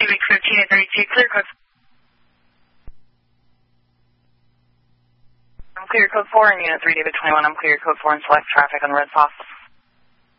Cubic 13 at 32, clear code. I'm clear code 4 in unit 3, David 21. I'm clear code 4 and select traffic on Red Fox.